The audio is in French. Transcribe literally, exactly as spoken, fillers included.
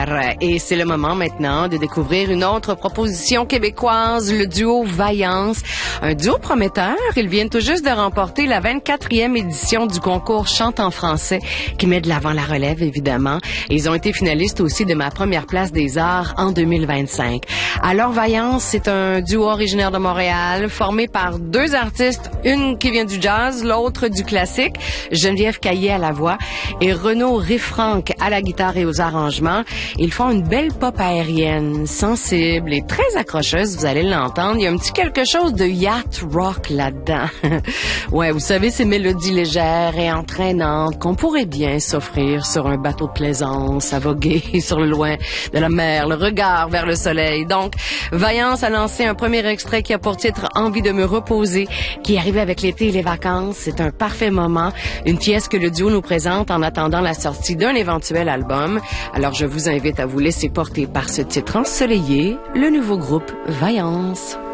hier. Et c'est le moment maintenant de découvrir une autre proposition québécoise, le duo Vaillance. Un duo prometteur. Ils viennent tout juste de remporter la vingt-quatrième édition du concours Chante en français qui met de l'avant la relève, évidemment. Et ils ont été finalistes aussi de ma première place des arts en deux mille vingt-cinq. Alors, Vaillance, c'est un duo originaire de Montréal, formé par deux artistes, une qui vient du jazz, l'autre du classique, Geneviève Caillé à la voix et Renaud Riffranc à la guitare et aux arrangements. Ils font une belle pop aérienne, sensible et très accrocheuse, vous allez l'entendre. Il y a un petit quelque chose de yacht rock là-dedans. Ouais, vous savez, ces mélodies légères et entraînantes qu'on pourrait bien s'offrir sur un bateau de plaisance, à voguer sur le loin de la mer, le regard vers le soleil. Donc, Vaillance a lancé un premier extrait qui a pour titre « Envie de me reposer », qui est arrivé avec l'été et les vacances. C'est un parfait moment, une pièce que le duo nous présente en attendant la sortie d'un éventuel album. Alors, je vous invite à vous laisser porter par ce titre ensoleillé, le nouveau groupe Vaillance.